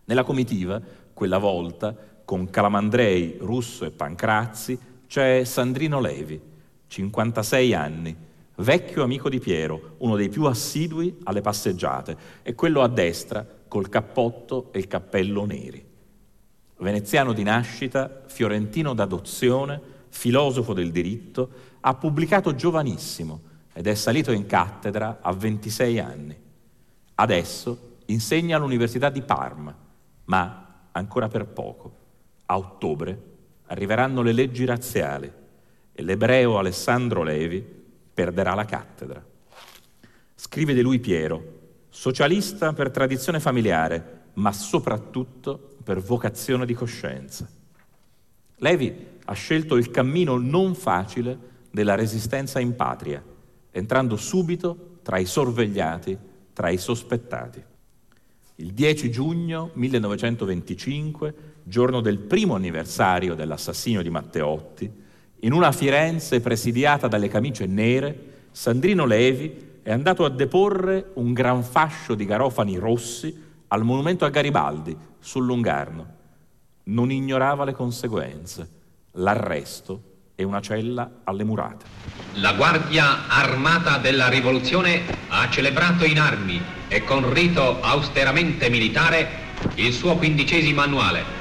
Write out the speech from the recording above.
Nella comitiva, quella volta, con Calamandrei, Russo e Pancrazzi, c'è Sandrino Levi, 56 anni, vecchio amico di Piero, uno dei più assidui alle passeggiate, e quello a destra col cappotto e il cappello neri. Veneziano di nascita, fiorentino d'adozione, filosofo del diritto, ha pubblicato giovanissimo ed è salito in cattedra a 26 anni. Adesso insegna all'Università di Parma, ma ancora per poco. A ottobre arriveranno le leggi razziali e l'ebreo Alessandro Levi perderà la cattedra. Scrive di lui Piero, socialista per tradizione familiare, ma soprattutto per vocazione di coscienza. Levi ha scelto il cammino non facile della resistenza in patria, entrando subito tra i sorvegliati, tra i sospettati. Il 10 giugno 1925, giorno del primo anniversario dell'assassinio di Matteotti, in una Firenze presidiata dalle camicie nere, Sandrino Levi è andato a deporre un gran fascio di garofani rossi al monumento a Garibaldi, sul Lungarno. Non ignorava le conseguenze, l'arresto e una cella alle murate. La Guardia Armata della Rivoluzione ha celebrato in armi e con rito austeramente militare il suo 15° annuale.